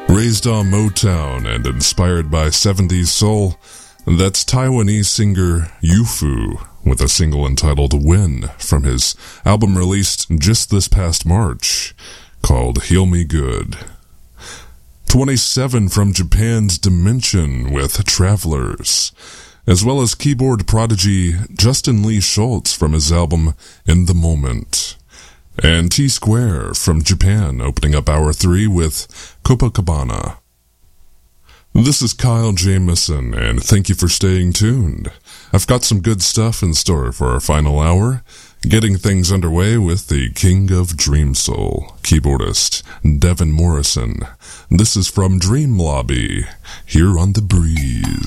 Raised on Motown and inspired by 70s soul, that's Taiwanese singer Yufu with a single entitled Win from his album released just this past March called Heal Me Good. 27 from Japan's Dimension with Travelers, as well as keyboard prodigy Justin Lee Schultz from his album In the Moment. And T-Square from Japan opening up Hour 3 with Copacabana. This is Kyle Jamison, and thank you for staying tuned. I've got some good stuff in store for our final hour, getting things underway with the King of Dream Soul, keyboardist Devin Morrison. This is from Dream Lobby, here on The Breeze.